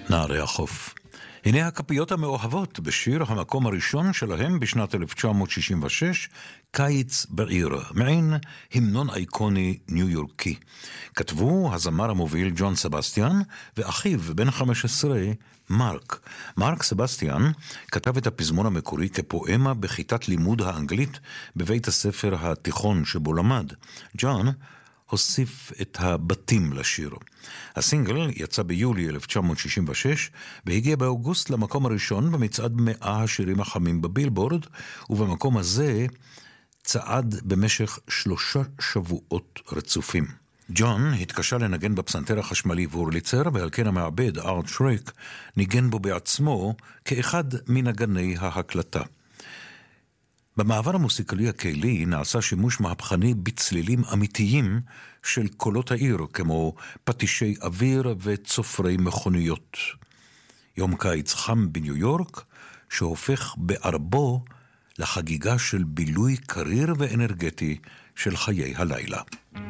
נערי החוף. הנה הכפיות המאוהבות בשיר המקום הראשון שלהם בשנת 1966, קיץ בעיר, מעין המנון אייקוני ניו יורקי. כתבו הזמר המוביל ג'ון סבסטיאן ואחיו בן 15 מרק סבסטיאן כתב את הפזמון המקורי כפואמה בכיתת לימוד האנגלית בבית הספר התיכון שבו למד. ג'ון הוסיף את הבתים לשיר. הסינגל יצא ביולי 1966 והגיע באוגוסט למקום הראשון במצעד 100 השירים החמים בבילבורד, ובמקום הזה צעד במשך 3 שבועות רצופים. ג'ון התקשה לנגן בפסנתר החשמלי וורליצר, ועל כן המעבד ארט שרק ניגן בו בעצמו כאחד מנגני ההקלטה. במעבר המוסיקלי הקהילי נעשה שימוש מהפכני בצלילים אמיתיים של קולות העיר, כמו פטישי אוויר וצופרי מכוניות. יום קיץ חם בניו יורק, שהופך בערבו לחגיגה של בילוי קריר ואנרגטי של חיי הלילה.